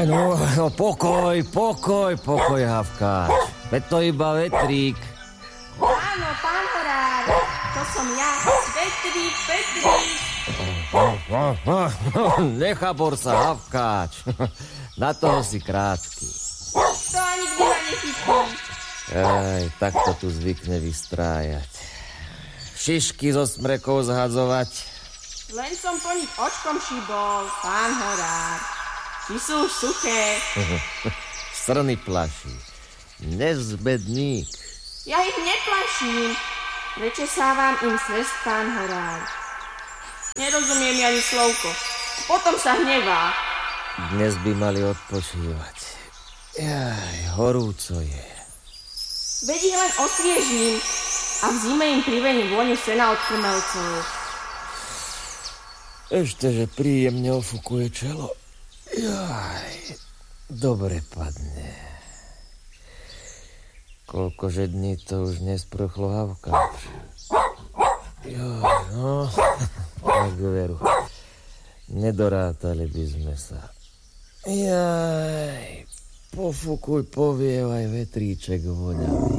No, pokoj, Havkáč. Veď to iba vetrík. Áno, pán horár, to som ja, Petrík. Nechabor sa, Havkáč. Na toho si krátky. To ani kdy ma nechytím. Tak to tu zvykne vystrájať. Šišky zo smrekov zhadzovať. Len som po nich očkom šibol, pán horár. Či sú už suché. Srny plaší. Nezbedník. Ja ich neplaším. Prečesávam im srst, pán horár. Nerozumiem ani slovko. Potom sa hnevá. Dnes by mali odpočívať. Horúco je. Veď ich len osviežím a v zime im privením vôňu sena od krmelcov. Ešte, že príjemne ofukuje čelo. Dobre padne. Koľkože dní to už nesprchlo, Havkáč. Tak veru. Nedorátali by sme sa. Pofukuj, povievaj vetríček voňavý.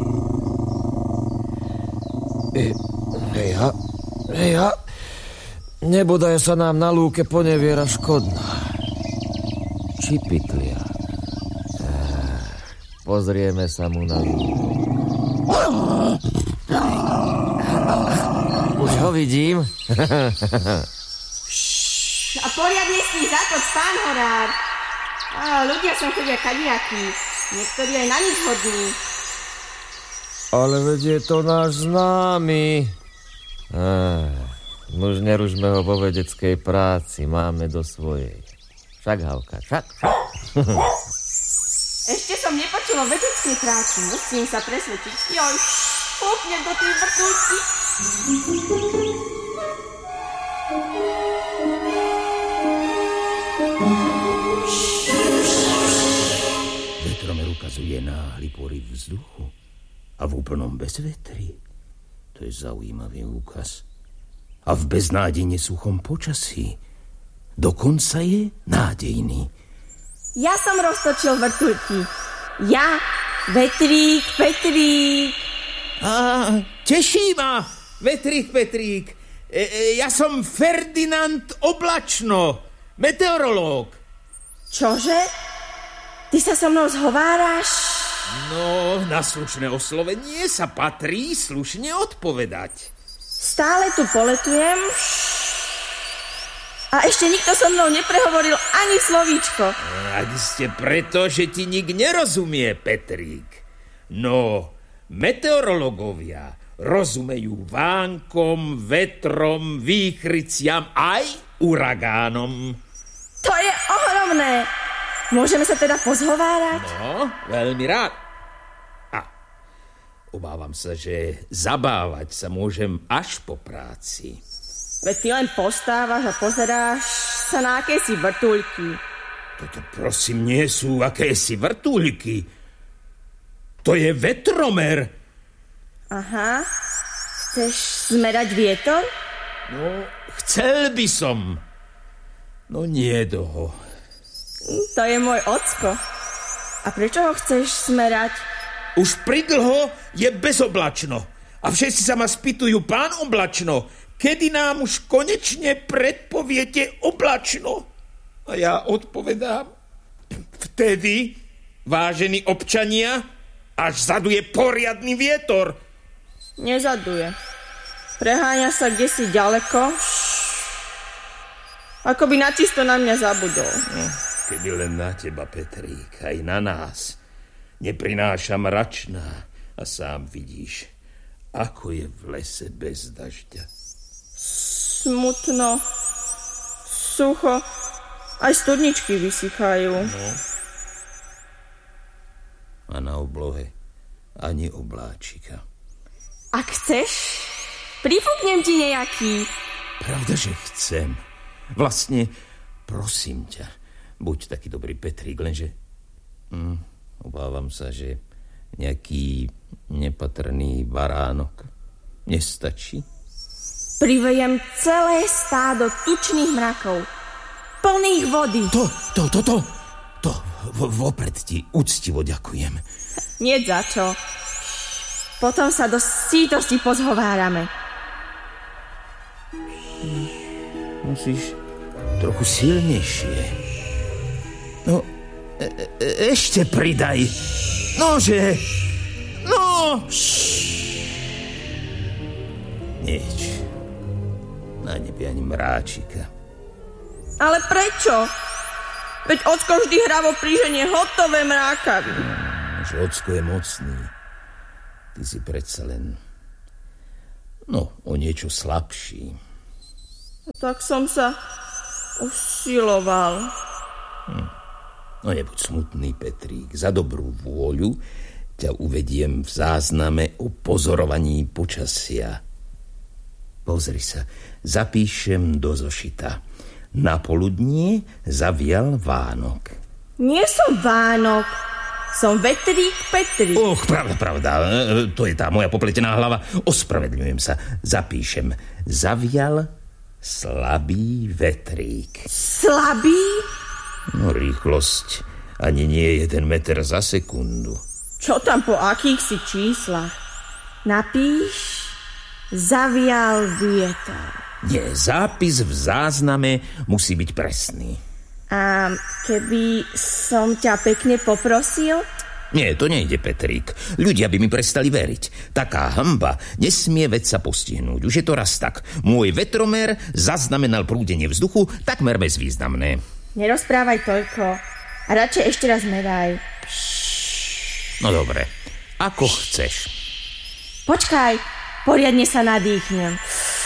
Hejha. Nebodaj sa nám na lúke poneviera škodná. Či pytlia. Pozrieme sa mu na lúku. Už ho vidím. A poriadne s ním zatoč, pán horár. Ľudia som chodia kadiakí. Niektorí aj na nič hodní. Ale veď je to náš známy. Už nerušme ho vo vedeckej práci. Máme do svojej. Však, Havka, však. Ešte som nepočula o vedeckej práci. Musím sa presvedčiť. Púpnem do tej vrtuľky. Vetromer ukazuje náhly poryv vzduchu a v úplnom bezvetri. To je zaujímavý úkaz. A v beznádejne suchom počasí. Dokonca je nádejný. Ja som roztočil vrtuľky. Ja, Petrík. Teší ma, Petrík. Ja som Ferdinand Oblačno, meteorológ. Čože? Ty sa so mnou zhováraš? No, na slušné oslovenie sa patrí slušne odpovedať. Stále tu poletujem a ešte nikto so mnou neprehovoril ani slovíčko. Ak ste preto, že ti nik nerozumie, Petrík. No, meteorológovia rozumejú vánkom, vetrom, výchryciam aj uragánom. To je ohromné. Môžeme sa teda pozhovárať? No, veľmi rád. Obávam sa, že zabávať sa môžem až po práci. Veď ty len postávaš a pozeráš sa na akési vrtuľky. Toto prosím nie sú akési vrtuľky. To je vetromer. Aha. Chceš zmerať vietor? No, chcel by som. No nie doho. To je môj ocko. A prečo ho chceš zmerať? Už pridlho je bezoblačno. A všetci sa ma spýtujú, pán Oblačno, kedy nám už konečne predpoviete oblačno? A ja odpovedám, vtedy, vážení občania, až zaduje poriadny vietor. Nezaduje. Preháňa sa kdesi ďaleko. Ako by načisto na mňa zabudol. Keby len na teba, Petrík, aj na nás. Neprináša mračná a sám vidíš, ako je v lese bez dažďa. Smutno, sucho, aj studničky vysychajú. No. A na oblohe ani obláčika. Ak chceš, prifúknem ti nejaký. Pravda, že chcem. Vlastne, prosím ťa, buď taký dobrý, Petrík, lenže... Obávam sa, že nejaký nepatrný baránok nestačí. Privejem celé stádo tučných mrakov, plných vody. To Vopred ti úctivo ďakujem. Nie za čo. Potom sa do sítosti pozhovárame. Musíš trochu silnejšie. No, ešte pridaj. Nože. No. Nič. Na nebi ani mráčika. Ale prečo? Veď ocko vždy hravo príženie hotové mrákavy. Že ocko je mocný. Ty si predsa len... No, o niečo slabší. Tak som sa usiloval. No nebuď smutný, Petrík. Za dobrú vôľu ťa uvediem v zázname o pozorovaní počasia. Pozri sa, zapíšem do zošita. Na poludnie zavial Vánok. Nie som Vánok. Som Vetrík Petrík. Pravda. To je tá moja popletená hlava. Ospravedľujem sa. Zapíšem. Zavial slabý vetrík. Slabý? No, rýchlosť ani nie 1 meter za sekundu. Čo tam po akých si číslach? Napíš zavial vietor. Nie, zápis v zázname musí byť presný. A keby som ťa pekne poprosil? Nie, to nejde, Petrík. Ľudia by mi prestali veriť. Taká hanba nesmie vedca postihnúť. Už je to raz tak. Môj vetromer zaznamenal prúdenie vzduchu takmer bezvýznamné. Nerozprávaj toľko. A radšej ešte raz meraj. No dobre. Ako chceš. Počkaj, poriadne sa nadýchnem.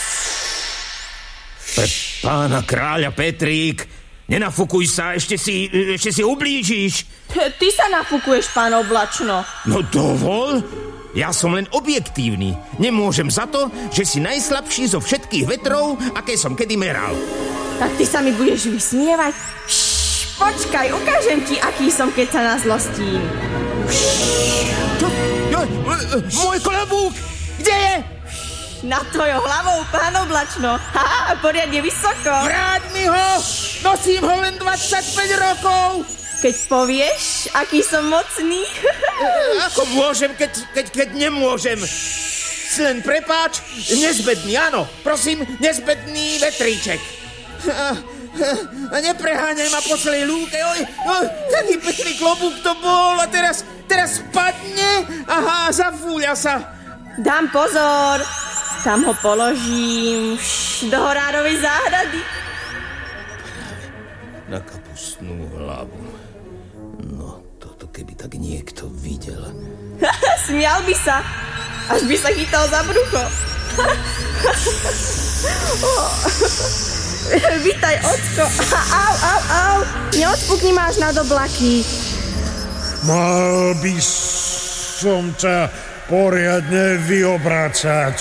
Pre pána kráľa, Petrík, nenafúkuj sa, ešte si ublížiš. Ty sa nafúkuješ, pán Oblačno. No dovol, ja som len objektívny. Nemôžem za to, že si najslabší zo všetkých vetrov, aké som kedy meral. Tak ty sa mi budeš vysmievať? Počkaj, ukážem ti, aký som, keď sa nazlostím. Môj klobúk, kde je? Na tvojou hlavou, pán Oblačno. Poriadne vysoko. Vráť mi ho! Nosím ho len 25 rokov! Keď povieš, aký som mocný. Ako môžem, keď nemôžem? Si len prepáč, nezbedný, áno. Prosím, nezbedný vetríček. A nepreháňaj ma po celej lúke. Oj, taký pekný klobúk to bol a teraz spadne. Aha, zafúľa sa. Dám pozor. Tam ho položím do horárovej záhrady. Na kapustnú hlavu. No, toto keby tak niekto videl. Smial by sa, až by sa chytal za brucho. Vítaj, ocko. Au. Neodpukni ma až nad oblaky. Mal by som ťa poriadne vyobrácať,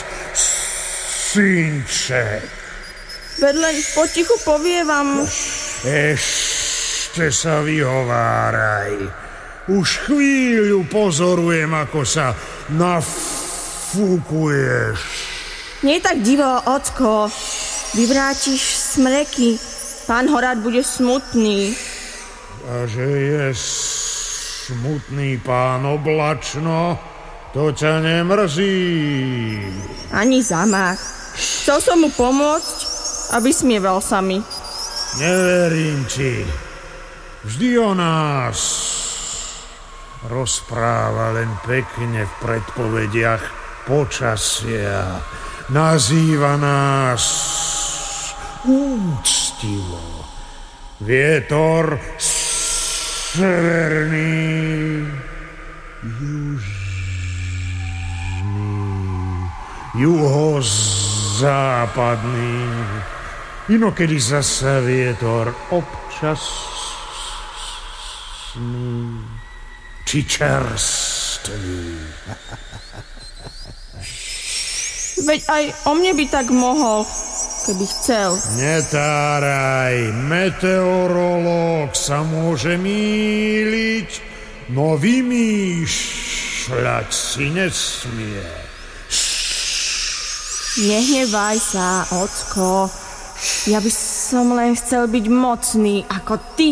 synče. Veď len potichu povievam. Ešte sa vyhováraj. Už chvíľu pozorujem, ako sa nafúkuješ. Nie tak divo, ocko. Vyvrátiš smreky. Pán Horád bude smutný. A že je smutný pán Oblačno, to ťa nemrzí. Ani zamach. Chcel som mu pomôcť a vysmieval sa mi. Neverím ti. Vždy o nás rozpráva len pekne v predpovediach počasia. Nazýva nás úctivo. Vietor severný, juhozápadný, inokedy zasa vietor občasný či čerstvý. Veď aj o mne by tak mohol, keby chcel. Netáraj, meteorológ sa môže mýliť, no vymýšľať si nesmie. Nehnevaj sa, ocko. Ja by som len chcel byť mocný ako ty.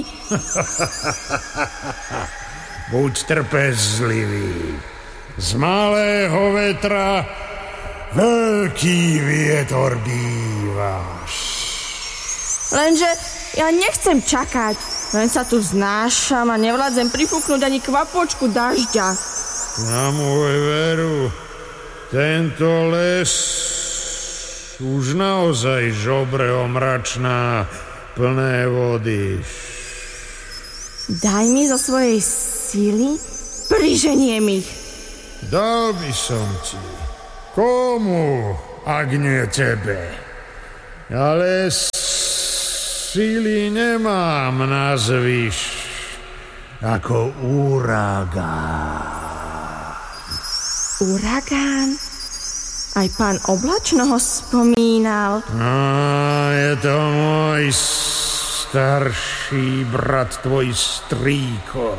Buď trpezlivý. Z malého vetra veľký vietor bývaš. Lenže ja nechcem čakať. Len sa tu znášam a nevládzem prifúknuť ani kvapočku dažďa. Na môj veru, tento les už naozaj žobre omračná, plné vody. Daj mi zo svojej síly, priženiem ich. Dal by som ti. Komu, ak nie tebe? Ale síly nemám na zvyš ako uragán. Uragán? Aj pán Oblačno ho spomínal. Je to môj starší brat, tvoj strýko.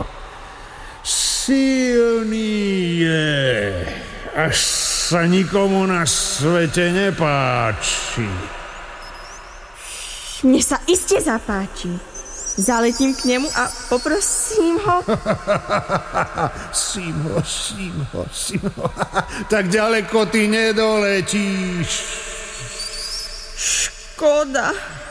Silný je, až sa nikomu na svete nepáči. Mne sa iste zapáči. Zaletím k nemu a poprosím ho. Simho. Tak ďaleko ty nedoletíš. Škoda.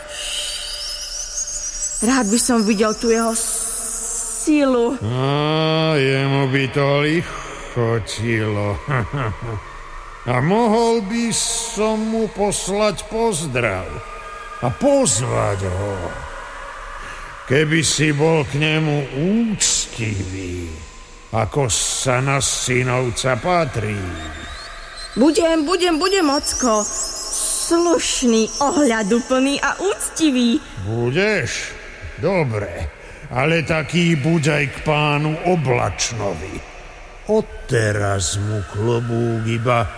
Rád by som videl tu jeho silu. Jemu by to lichotilo. A mohol by som mu poslať pozdrav a pozvať ho. Keby si bol k nemu úctivý, ako sa na synovca patrí. Budem, ocko. Slušný, ohľaduplný a úctivý. Budeš? Dobre, ale taký buď aj k pánu Oblačnovi. Odteraz mu klobúk iba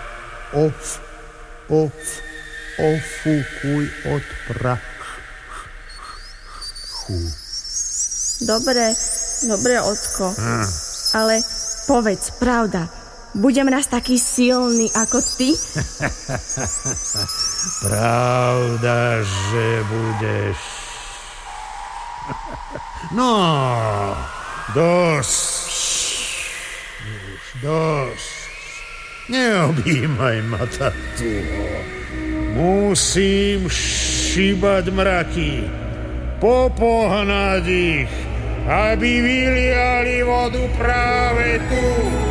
ofúkuj od prachu. Dobre, ocko. Ale povedz, pravda, budem raz taký silný ako ty? Pravda, že budeš. No, dosť. Neobjímaj ma takto. Musím šíbať mraky. Popohnať ich, aby vyliali vodu práve tu.